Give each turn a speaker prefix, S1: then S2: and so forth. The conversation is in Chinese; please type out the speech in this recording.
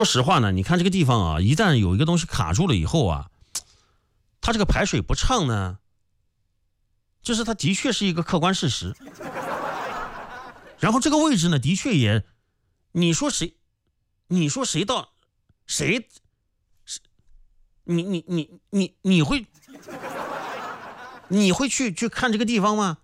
S1: 说实话呢，你看这个地方啊，一旦有一个东西卡住了以后啊，它这个排水不畅呢，就是它的确是一个客观事实。然后这个位置呢，的确也，你说谁到谁，你会去看这个地方吗？